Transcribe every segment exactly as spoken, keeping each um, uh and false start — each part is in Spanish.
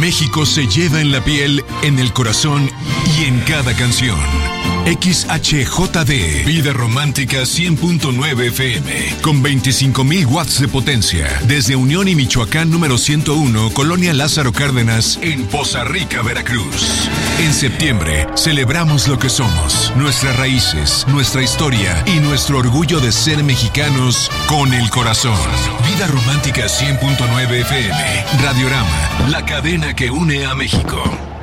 México se lleva en la piel, en el corazón y en cada canción. X H J D, Vida Romántica cien punto nueve F M, con veinticinco mil watts de potencia, desde Unión y Michoacán número ciento uno, Colonia Lázaro Cárdenas, en Poza Rica, Veracruz. En septiembre, celebramos lo que somos, nuestras raíces, nuestra historia y nuestro orgullo de ser mexicanos con el corazón. Vida Romántica cien punto nueve F M, Radiorama, la cadena que une a México.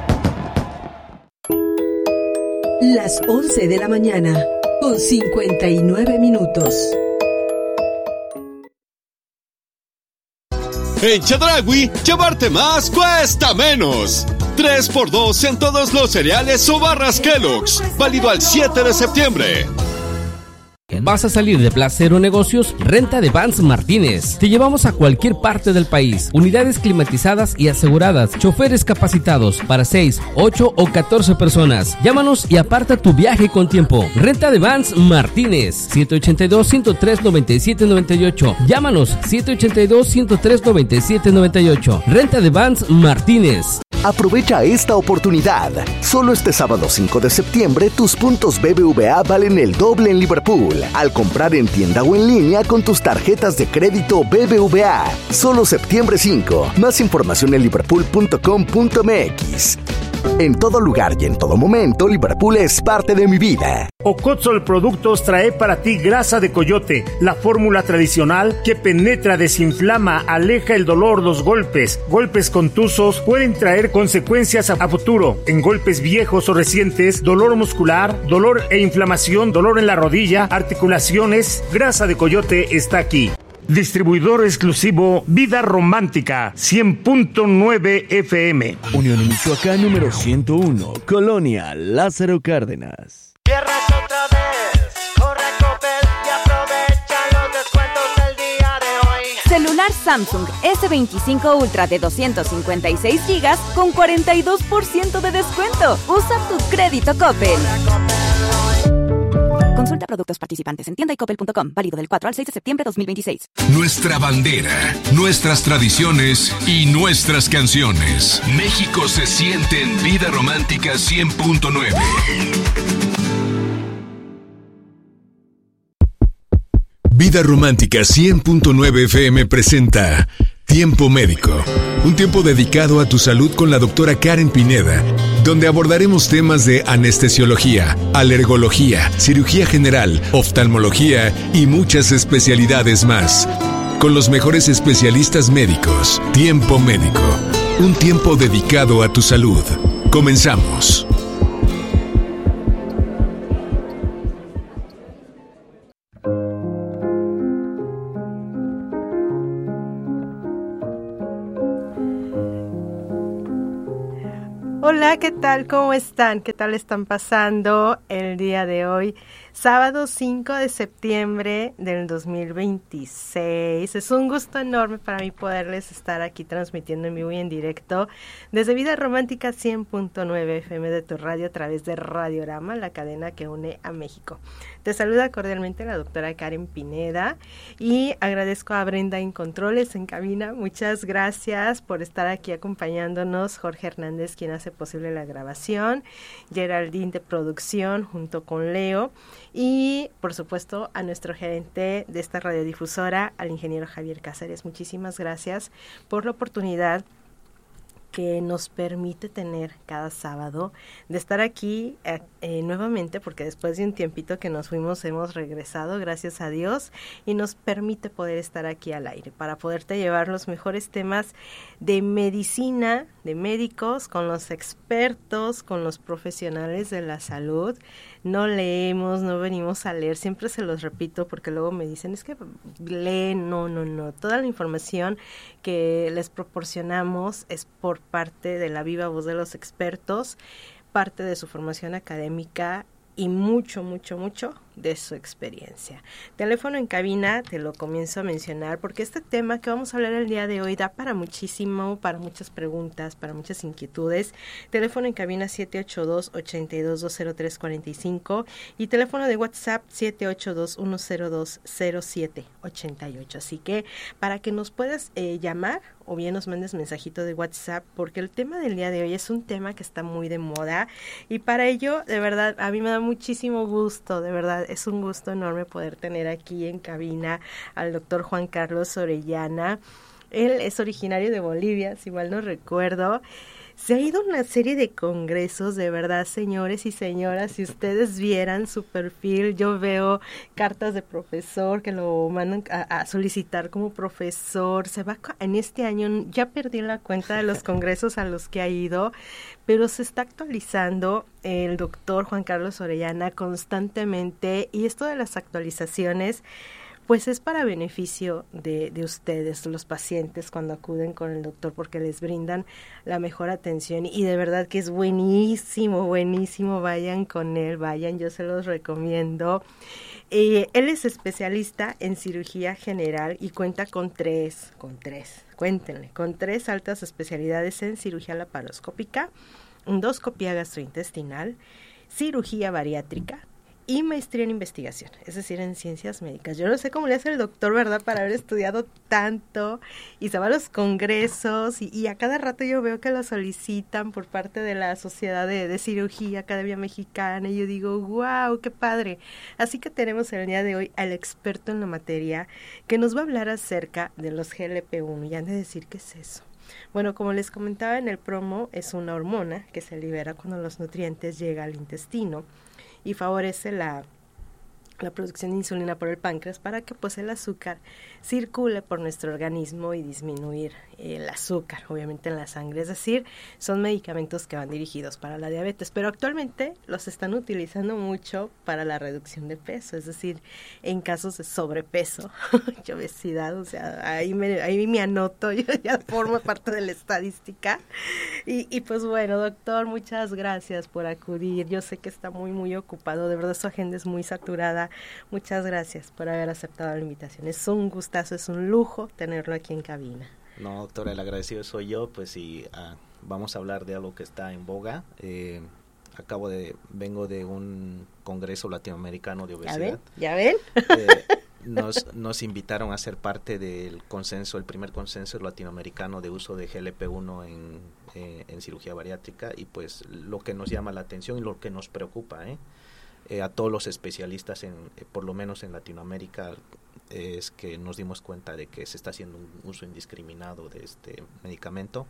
Las once de la mañana, con cincuenta y nueve minutos. En Chedraui, llevarte más cuesta menos. tres por dos en todos los cereales o barras Kellogg's. Válido al siete de septiembre. ¿Vas a salir de Placero Negocios? Renta de Vans Martínez. Te llevamos a cualquier parte del país. Unidades climatizadas y aseguradas. Choferes capacitados para seis, ocho o catorce personas. Llámanos y aparta tu viaje con tiempo. Renta de Vans Martínez. siete ochenta y dos, ciento tres, noventa y siete, noventa y ocho. Llámanos siete ochenta y dos, ciento tres, noventa y siete, noventa y ocho. Renta de Vans Martínez. Aprovecha esta oportunidad. Solo este sábado cinco de septiembre, tus puntos B B V A valen el doble en Liverpool al comprar en tienda o en línea con tus tarjetas de crédito B B V A. Solo septiembre cinco. Más información en liverpool punto com punto m x. En todo lugar y en todo momento, Liverpool es parte de mi vida. Ocotzol Productos trae para ti grasa de coyote, la fórmula tradicional que penetra, desinflama, aleja el dolor, los golpes. Golpes contusos pueden traer consecuencias a futuro. En golpes viejos o recientes, dolor muscular, dolor e inflamación, dolor en la rodilla, articulaciones, grasa de coyote está aquí. Distribuidor exclusivo Vida Romántica cien punto nueve F M. Unión y Michoacán número ciento uno, Colonia Lázaro Cárdenas. Cierras otra vez, corre a Coppel y aprovecha los descuentos del día de hoy. Celular Samsung ese veinticinco Ultra de doscientos cincuenta y seis gigas con cuarenta y dos por ciento de descuento. Usa tu crédito Coppel. Consulta productos participantes en tienda y coppel punto com. Válido del cuatro al seis de septiembre de dos mil veintiséis. Nuestra bandera, nuestras tradiciones y nuestras canciones. México se siente en Vida Romántica cien punto nueve. Vida Romántica cien punto nueve F M presenta Tiempo Médico, un tiempo dedicado a tu salud con la doctora Karen Pineda, donde abordaremos temas de anestesiología, alergología, cirugía general, oftalmología y muchas especialidades más. Con los mejores especialistas médicos. Tiempo Médico, un tiempo dedicado a tu salud. Comenzamos. Hola, ¿qué tal? ¿Cómo están? ¿Qué tal están pasando el día de hoy? Sábado cinco de septiembre del dos mil veintiséis. Es un gusto enorme para mí poderles estar aquí transmitiendo en vivo y en directo desde Vida Romántica cien punto nueve F M de tu radio a través de Radiorama, la cadena que une a México. Te saluda cordialmente la doctora Karen Pineda y agradezco a Brenda en Controles en cabina. Muchas gracias por estar aquí acompañándonos. Jorge Hernández, quien hace posible la grabación, Geraldine de producción junto con Leo y por supuesto a nuestro gerente de esta radiodifusora, al ingeniero Javier Cáceres. Muchísimas gracias por la oportunidad que nos permite tener cada sábado de estar aquí eh, eh, nuevamente, porque después de un tiempito que nos fuimos hemos regresado, gracias a Dios, y nos permite poder estar aquí al aire para poderte llevar los mejores temas de medicina, de médicos, con los expertos, con los profesionales de la salud. No leemos, no venimos a leer, siempre se los repito porque luego me dicen, es que leen, no, no, no. Toda la información que les proporcionamos es por parte de la viva voz de los expertos, parte de su formación académica y mucho, mucho, mucho de su experiencia. Teléfono en cabina, te lo comienzo a mencionar, porque este tema que vamos a hablar el día de hoy da para muchísimo, para muchas preguntas, para muchas inquietudes. Teléfono en cabina siete ocho dos, ocho dos dos, cero tres cuatro cinco y teléfono de WhatsApp siete ocho dos, uno cero dos, cero siete ocho ocho. Así que para que nos puedas eh, llamar o bien nos mandes mensajito de WhatsApp, porque el tema del día de hoy es un tema que está muy de moda y para ello, de verdad, a mí me da muchísimo gusto, de verdad, es un gusto enorme poder tener aquí en cabina al doctor Juan Carlos Orellana. Él es originario de Bolivia, si mal no recuerdo. Se ha ido a una serie de congresos, de verdad, señores y señoras, si ustedes vieran su perfil, yo veo cartas de profesor que lo mandan a, a solicitar como profesor, se va en este año, ya perdí la cuenta de los congresos a los que ha ido, pero se está actualizando el doctor Juan Carlos Orellana constantemente, y esto de las actualizaciones pues es para beneficio de, de ustedes, los pacientes, cuando acuden con el doctor, porque les brindan la mejor atención y de verdad que es buenísimo, buenísimo, vayan con él, vayan, yo se los recomiendo. Eh, él es especialista en cirugía general y cuenta con tres, con tres, cuéntenle, con tres altas especialidades en cirugía laparoscópica, endoscopía gastrointestinal, cirugía bariátrica y maestría en investigación, es decir, en ciencias médicas. Yo no sé cómo le hace el doctor, ¿verdad?, para haber estudiado tanto y se va a los congresos y, y a cada rato yo veo que lo solicitan por parte de la Sociedad de, de Cirugía Academia Mexicana y yo digo, wow, qué padre. Así que tenemos el día de hoy al experto en la materia que nos va a hablar acerca de los G L P uno y han de decir qué es eso. Bueno, como les comentaba en el promo, es una hormona que se libera cuando los nutrientes llegan al intestino y favorece la, la producción de insulina por el páncreas para que pues el azúcar circule por nuestro organismo y disminuir el azúcar, obviamente en la sangre. Es decir, son medicamentos que van dirigidos para la diabetes, pero actualmente los están utilizando mucho para la reducción de peso, es decir, en casos de sobrepeso y obesidad, o sea, ahí me, ahí me anoto, yo ya formo parte de la estadística. Y, y pues bueno, doctor, muchas gracias por acudir. Yo sé que está muy, muy ocupado, de verdad su agenda es muy saturada. Muchas gracias por haber aceptado la invitación. Es un gustazo, es un lujo tenerlo aquí en cabina. No, doctora, el agradecido soy yo, pues sí, uh, vamos a hablar de algo que está en boga. Eh, acabo de, vengo de un congreso latinoamericano de obesidad. ¿Ya ven? ¿Ya ven? Eh, nos, nos invitaron a ser parte del consenso, el primer consenso latinoamericano de uso de G L P uno en, eh, en cirugía bariátrica, y pues lo que nos llama la atención y lo que nos preocupa, ¿eh? Eh, a todos los especialistas, en, eh, por lo menos en Latinoamérica, eh, es que nos dimos cuenta de que se está haciendo un uso indiscriminado de este medicamento.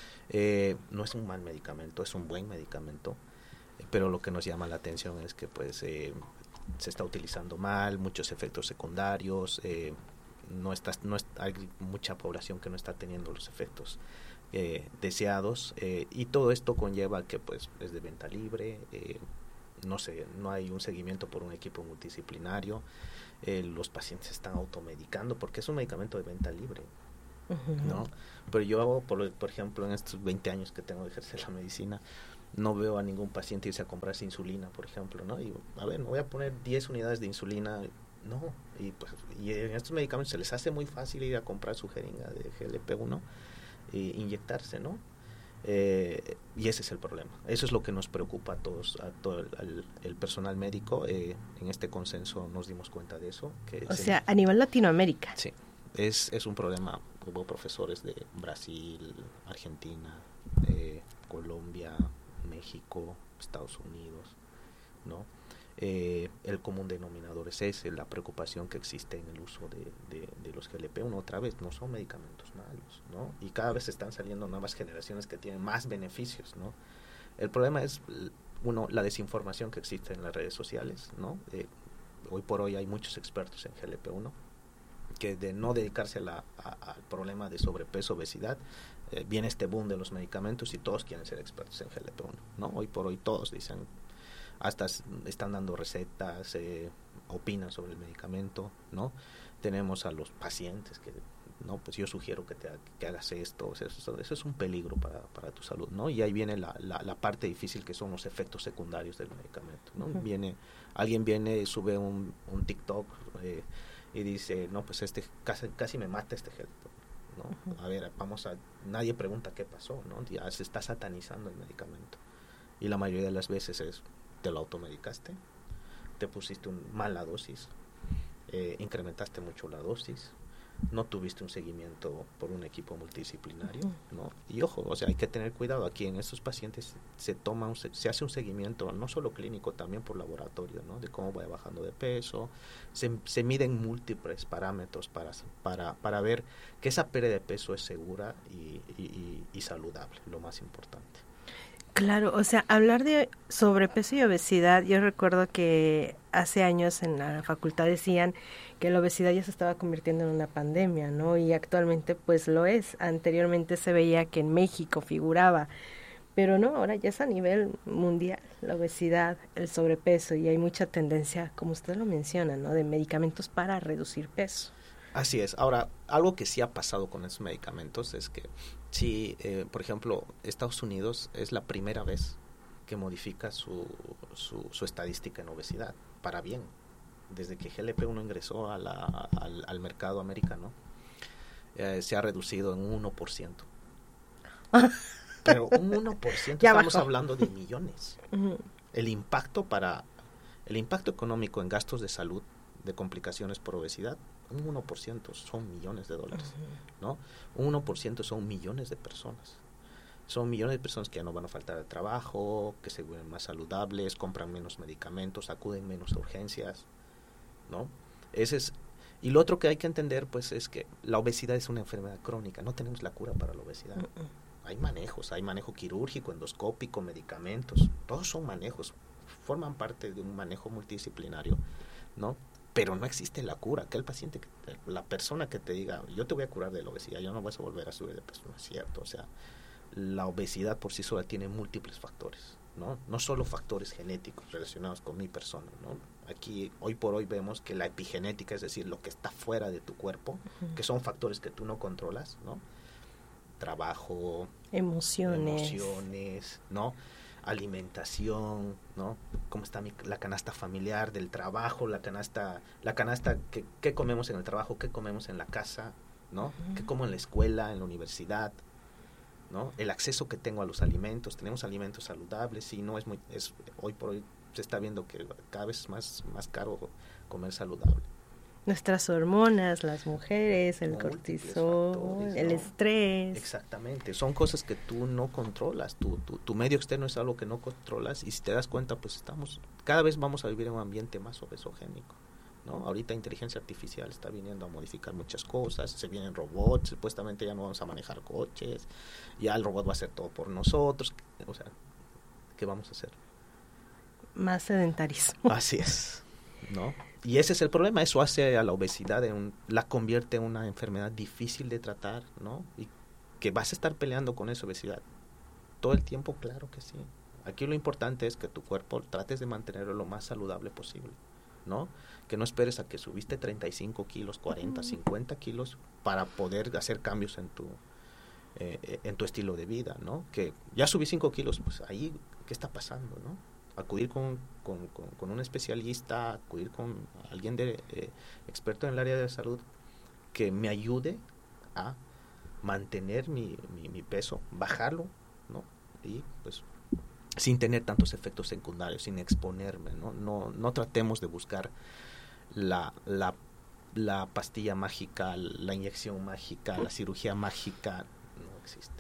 Eh, no es un mal medicamento, es un buen medicamento, eh, pero lo que nos llama la atención es que pues eh, se está utilizando mal, muchos efectos secundarios, eh, no está, no es, hay mucha población que no está teniendo los efectos eh, deseados, eh, y todo esto conlleva que pues es de venta libre, eh, no sé, no hay un seguimiento por un equipo multidisciplinario, eh, los pacientes están automedicando porque es un medicamento de venta libre, uh-huh. ¿no? Pero yo, por, por ejemplo, en estos veinte años que tengo de ejercer la medicina, no veo a ningún paciente irse a comprarse insulina, por ejemplo, ¿no? Y a ver, me voy a poner diez unidades de insulina, no, y, pues, y en estos medicamentos se les hace muy fácil ir a comprar su jeringa de G L P uno e inyectarse, ¿no? Eh, y ese es el problema. Eso es lo que nos preocupa a todos, a todo el, al, el personal médico. Eh, en este consenso nos dimos cuenta de eso. Que o sea, a nivel Latinoamérica. Sí, es, es un problema. Hubo profesores de Brasil, Argentina, eh, Colombia, México, Estados Unidos, ¿no? Eh, el común denominador es ese, la preocupación que existe en el uso de, de, de los G L P uno. Otra vez, no son medicamentos malos, ¿no? Y cada vez están saliendo nuevas generaciones que tienen más beneficios, ¿no? El problema es, uno, la desinformación que existe en las redes sociales, ¿no? Eh, hoy por hoy hay muchos expertos en G L P uno que de no dedicarse a la, a, al problema de sobrepeso, obesidad, eh, viene este boom de los medicamentos y todos quieren ser expertos en G L P uno, ¿no? Hoy por hoy todos dicen, hasta están dando recetas, eh, opinan sobre el medicamento, ¿no? Tenemos a los pacientes que no, pues yo sugiero que te que hagas esto, o sea, eso, eso es un peligro para, para tu salud, ¿no? Y ahí viene la, la, la parte difícil, que son los efectos secundarios del medicamento, ¿no? Uh-huh. Viene, alguien viene, sube un, un TikTok eh, y dice, no, pues este casi, casi me mata este gel, ¿no? Uh-huh. A ver, vamos a, nadie pregunta qué pasó, ¿no? Ya se está satanizando el medicamento. Y la mayoría de las veces es, te lo automedicaste, te pusiste una mala dosis, eh, incrementaste mucho la dosis, no tuviste un seguimiento por un equipo multidisciplinario, ¿no? Y ojo, o sea, hay que tener cuidado. Aquí en estos pacientes se toma un, se hace un seguimiento no solo clínico, también por laboratorio, ¿no? De cómo va bajando de peso, se, se miden múltiples parámetros para, para, para ver que esa pérdida de peso es segura y, y, y saludable, lo más importante. Claro, o sea, hablar de sobrepeso y obesidad, yo recuerdo que hace años en la facultad decían que la obesidad ya se estaba convirtiendo en una pandemia, ¿no? Y actualmente pues lo es. Anteriormente se veía que en México figuraba, pero no, ahora ya es a nivel mundial la obesidad, el sobrepeso, y hay mucha tendencia, como usted lo menciona, ¿no? De medicamentos para reducir peso. Así es. Ahora, algo que sí ha pasado con esos medicamentos es que sí, eh, por ejemplo, Estados Unidos es la primera vez que modifica su, su, su estadística en obesidad, para bien. Desde que G L P uno ingresó a la, al, al mercado americano, eh, se ha reducido en un uno por ciento. Pero un uno por ciento, ya estamos bajó. Hablando de millones. Uh-huh. El impacto para el impacto económico en gastos de salud, de complicaciones por obesidad, un uno por ciento son millones de dólares, uh-huh. ¿no? Un uno por ciento son millones de personas. Son millones de personas que ya no van a faltar de trabajo, que se vuelven más saludables, compran menos medicamentos, acuden menos a urgencias, ¿no? Ese es, y lo otro que hay que entender, pues, es que la obesidad es una enfermedad crónica, no tenemos la cura para la obesidad. Uh-uh. Hay manejos, hay manejo quirúrgico, endoscópico, medicamentos, todos son manejos, forman parte de un manejo multidisciplinario, ¿no? Pero no existe la cura, que el paciente, la persona que te diga, yo te voy a curar de la obesidad, yo no vas a volver a subir de peso, no es cierto. O sea, la obesidad por sí sola tiene múltiples factores, ¿no? No solo factores genéticos relacionados con mi persona, ¿no? Aquí, hoy por hoy, vemos que la epigenética, es decir, lo que está fuera de tu cuerpo, uh-huh. que son factores que tú no controlas, ¿no? Trabajo, emociones, emociones, ¿no? Alimentación, ¿no? Cómo está mi, la canasta familiar del trabajo, la canasta, la canasta que, que comemos en el trabajo, qué comemos en la casa, ¿no? Uh-huh. Qué como en la escuela, en la universidad, ¿no? El acceso que tengo a los alimentos, tenemos alimentos saludables, sí, no es muy, es hoy por hoy se está viendo que cada vez es más, más caro comer saludable. Nuestras hormonas, las mujeres, el cortisol, factores, el ¿no? estrés. Exactamente, son cosas que tú no controlas, tu, tu, tu medio externo es algo que no controlas, y si te das cuenta, pues estamos, cada vez vamos a vivir en un ambiente más obesogénico, ¿no? Ahorita inteligencia artificial está viniendo a modificar muchas cosas, se vienen robots, supuestamente ya no vamos a manejar coches, ya el robot va a hacer todo por nosotros, o sea, ¿qué vamos a hacer? Más sedentarismo. Así es, ¿no? Y ese es el problema, eso hace a la obesidad, en un, la convierte en una enfermedad difícil de tratar, ¿no? Y que vas a estar peleando con esa obesidad todo el tiempo, claro que sí. Aquí lo importante es que tu cuerpo trates de mantenerlo lo más saludable posible, ¿no? Que no esperes a que subiste treinta y cinco kilos, cuarenta, cincuenta kilos para poder hacer cambios en tu eh, en tu estilo de vida, ¿no? Que ya subí cinco kilos, pues ahí, ¿qué está pasando, no? Acudir con, con, con, con un especialista, acudir con alguien de eh, experto en el área de salud que me ayude a mantener mi, mi, mi peso, bajarlo, ¿no? Y pues sin tener tantos efectos secundarios, sin exponerme, ¿no? No, no tratemos de buscar la, la, la pastilla mágica, la inyección mágica, la cirugía mágica, no existe.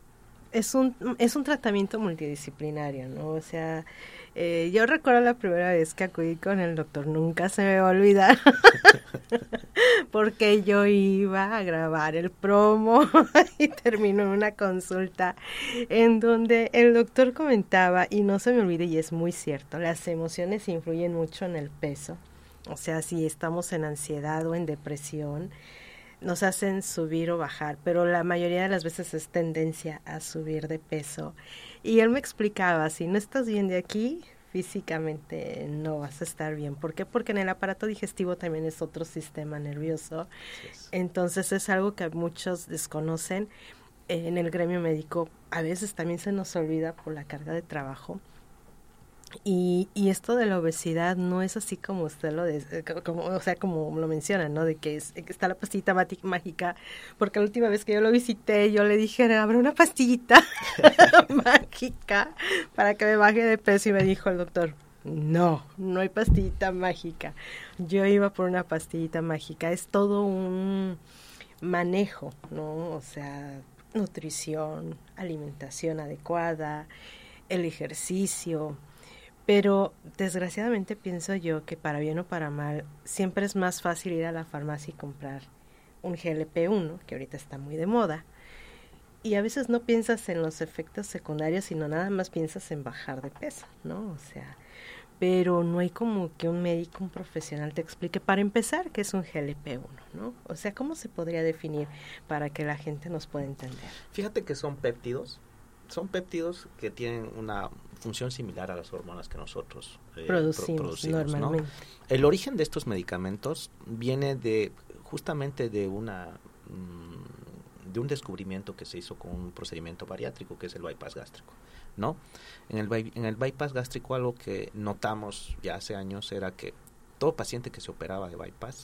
Es un, es un tratamiento multidisciplinario, ¿no? O sea, eh, yo recuerdo la primera vez que acudí con el doctor, nunca se me va a olvidar, porque yo iba a grabar el promo y terminó una consulta en donde el doctor comentaba, y no se me olvide, y es muy cierto, las emociones influyen mucho en el peso. O sea, si estamos en ansiedad o en depresión, nos hacen subir o bajar, pero la mayoría de las veces es tendencia a subir de peso. Y él me explicaba, si no estás bien de aquí, físicamente no vas a estar bien. ¿Por qué? Porque en el aparato digestivo también es otro sistema nervioso. Es. Entonces es algo que muchos desconocen. Eh, en el gremio médico a veces también se nos olvida por la carga de trabajo. Y, y esto de la obesidad no es así como usted lo de, como, o sea, como lo menciona, ¿no? De que, es, que está la pastillita mágica, porque la última vez que yo lo visité, yo le dije, abre una pastillita mágica para que me baje de peso, y me dijo el doctor, no, no hay pastillita mágica. Yo iba por una pastillita mágica, es todo un manejo, ¿no? O sea, nutrición, alimentación adecuada, el ejercicio. Pero desgraciadamente pienso yo que para bien o para mal, siempre es más fácil ir a la farmacia y comprar un G L P uno, que ahorita está muy de moda, y a veces no piensas en los efectos secundarios, sino nada más piensas en bajar de peso, ¿no? O sea, pero no hay como que un médico, un profesional te explique, para empezar, qué es un G L P uno, ¿no? O sea, ¿cómo se podría definir para que la gente nos pueda entender? Fíjate que son péptidos, son péptidos que tienen una función similar a las hormonas que nosotros eh, producimos, pro- producimos normalmente. ¿no? El origen de estos medicamentos viene de justamente de una mmm, de un descubrimiento que se hizo con un procedimiento bariátrico, que es el bypass gástrico, ¿no? En el by, en el bypass gástrico, algo que notamos ya hace años era que todo paciente que se operaba de bypass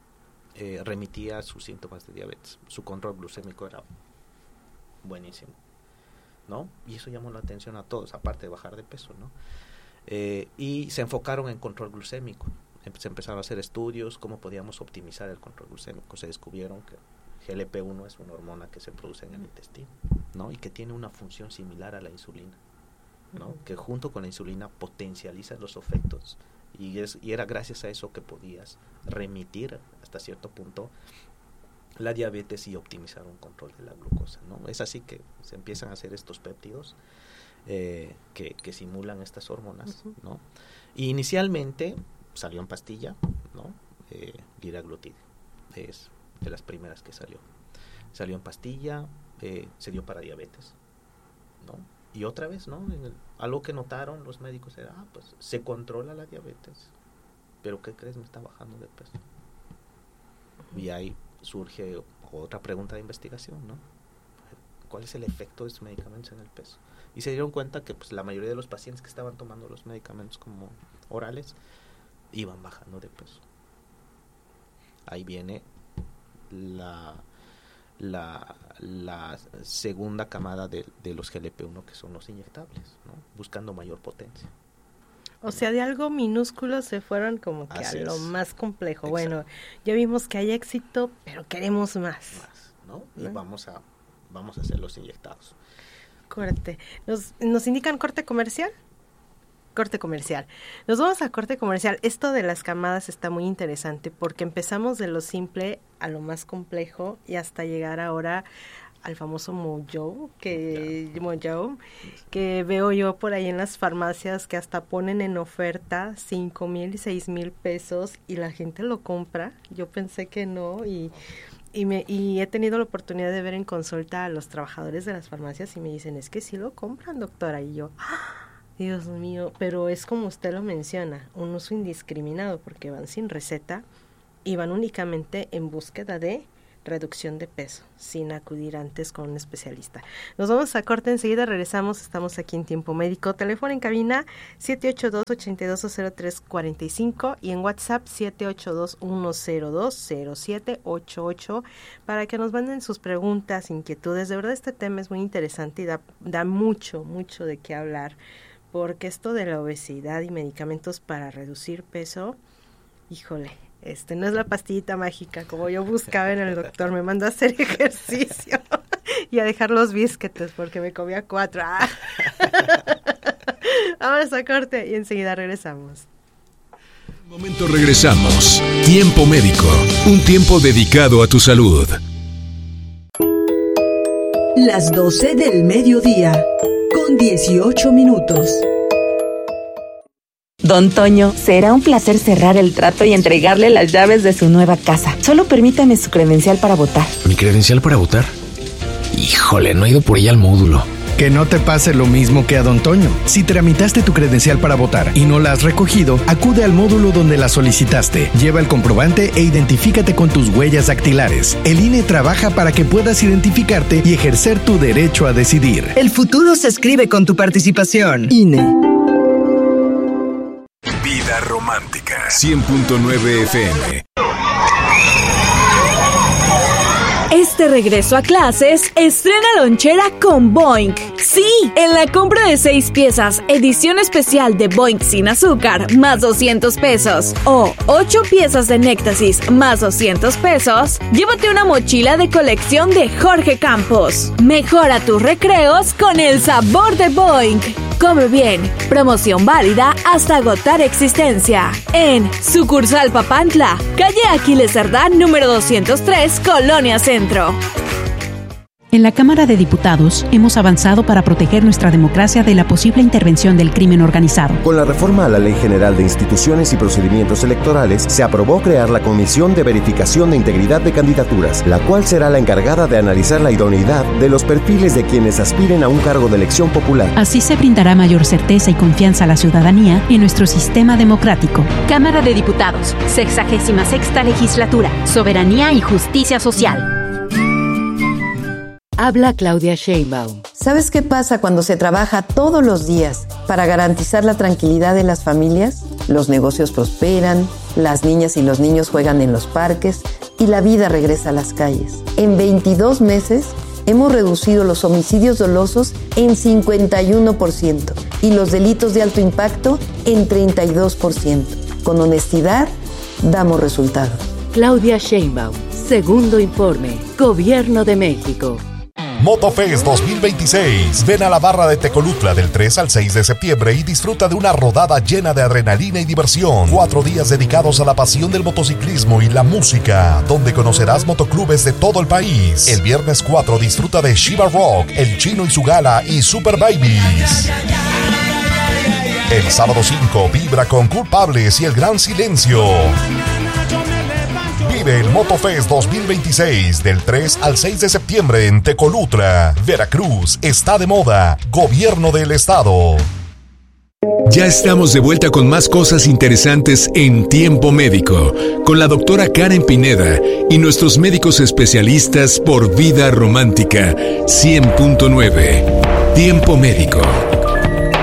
eh, remitía a sus síntomas de diabetes. Su control glucémico era buenísimo, ¿no? Y eso llamó la atención a todos, aparte de bajar de peso, ¿no? Eh, y se enfocaron en control glucémico. Se empezaron a hacer estudios, cómo podíamos optimizar el control glucémico. Se descubrieron que G L P uno es una hormona que se produce en el intestino, ¿no? Y que tiene una función similar a la insulina, ¿no? Uh-huh. Que junto con la insulina potencializa los efectos. Y, es, y era gracias a eso que podías remitir hasta cierto punto la diabetes y optimizar un control de la glucosa, ¿no? Es así que se empiezan a hacer estos péptidos eh, que, que simulan estas hormonas, uh-huh. ¿no? Y inicialmente salió en pastilla, ¿no? Eh, liraglutide es de las primeras que salió. Salió en pastilla, eh, se dio para diabetes, ¿no? Y otra vez, ¿no? En el, algo que notaron los médicos era, ah, pues se controla la diabetes, pero ¿qué crees? Me está bajando de peso. Uh-huh. Y ahí surge otra pregunta de investigación, ¿no? ¿Cuál es el efecto de estos medicamentos en el peso? Y se dieron cuenta que pues la mayoría de los pacientes que estaban tomando los medicamentos como orales iban bajando de peso. Ahí viene la la, la segunda camada de, de los G L P uno, que son los inyectables, ¿no? Buscando mayor potencia. O sea, de algo minúsculo se fueron como que Así a lo es. más complejo. Exacto. Bueno, ya vimos que hay éxito, pero queremos más. Más, ¿no? Y ¿no? vamos a vamos a hacer los inyectados. Corte. ¿Nos, nos indican corte comercial? Corte comercial. Nos vamos a corte comercial. Esto de las camadas está muy interesante porque empezamos de lo simple a lo más complejo y hasta llegar ahora al famoso Mojo, que Mojo, que veo yo por ahí en las farmacias que hasta ponen en oferta cinco mil y seis mil pesos y la gente lo compra. Yo pensé que no y y me y he tenido la oportunidad de ver en consulta a los trabajadores de las farmacias y me dicen, es que sí lo compran, doctora, y yo, ¡ah! Dios mío, pero es como usted lo menciona, un uso indiscriminado porque van sin receta y van únicamente en búsqueda de reducción de peso, sin acudir antes con un especialista. Nos vamos a corte, enseguida regresamos, estamos aquí en Tiempo Médico, teléfono en cabina siete ocho dos, ocho dos cero tres cuatro cinco y en WhatsApp siete ocho dos, uno cero dos, cero siete ocho ocho para que nos manden sus preguntas, inquietudes. De verdad este tema es muy interesante y da, da mucho, mucho de qué hablar, porque esto de la obesidad y medicamentos para reducir peso, híjole, este no es la pastillita mágica como yo buscaba en el doctor, me mandó a hacer ejercicio y a dejar los biscuits porque me comía cuatro. ¡Ah! Vámonos a corte y enseguida regresamos. En un momento regresamos. Tiempo Médico, un tiempo dedicado a tu salud. Las doce del mediodía, con dieciocho minutos. Don Toño, será un placer cerrar el trato y entregarle las llaves de su nueva casa. Solo permítame su credencial para votar. ¿Mi credencial para votar? Híjole, no he ido por ella al módulo. Que no te pase lo mismo que a Don Toño. Si tramitaste tu credencial para votar y no la has recogido, acude al módulo donde la solicitaste. Lleva el comprobante e identifícate con tus huellas dactilares. El I N E trabaja para que puedas identificarte y ejercer tu derecho a decidir. El futuro se escribe con tu participación. I N E. Vida Romántica. cien punto nueve F M. Este regreso a clases, estrena lonchera con Boing. Sí, en la compra de seis piezas, edición especial de Boing sin azúcar, más doscientos pesos. O ocho piezas de Néctasis, más doscientos pesos. Llévate una mochila de colección de Jorge Campos. Mejora tus recreos con el sabor de Boing. Come bien. Promoción válida hasta agotar existencia. En Sucursal Papantla, calle Aquiles Cerdán, número doscientos tres, Colonia Centro. En la Cámara de Diputados hemos avanzado para proteger nuestra democracia de la posible intervención del crimen organizado. Con la reforma a la Ley General de Instituciones y Procedimientos Electorales, se aprobó crear la Comisión de Verificación de Integridad de Candidaturas, la cual será la encargada de analizar la idoneidad de los perfiles de quienes aspiren a un cargo de elección popular. Así se brindará mayor certeza y confianza a la ciudadanía en nuestro sistema democrático. Cámara de Diputados, sexagésima sexta legislatura, Soberanía y Justicia Social. Habla Claudia Sheinbaum. ¿Sabes qué pasa cuando se trabaja todos los días para garantizar la tranquilidad de las familias? Los negocios prosperan, las niñas y los niños juegan en los parques y la vida regresa a las calles. En veintidós meses hemos reducido los homicidios dolosos en cincuenta y uno por ciento y los delitos de alto impacto en treinta y dos por ciento. Con honestidad, damos resultados. Claudia Sheinbaum, segundo informe, Gobierno de México. Motofest dos mil veintiséis. Ven a la barra de Tecolutla del tres al seis de septiembre y disfruta de una rodada llena de adrenalina y diversión. Cuatro días dedicados a la pasión del motociclismo y la música, donde conocerás motoclubes de todo el país. El viernes cuatro disfruta de Shiva Rock, El Chino y su Gala y Super Babies. El sábado cinco vibra con Culpables y El Gran Silencio. Vive el Motofest dos mil veintiséis del tres al seis de septiembre en Tecolutla. Veracruz está de moda. Gobierno del Estado. Ya estamos de vuelta con más cosas interesantes en Tiempo Médico, con la doctora Karen Pineda y nuestros médicos especialistas por Vida Romántica cien punto nueve. Tiempo Médico.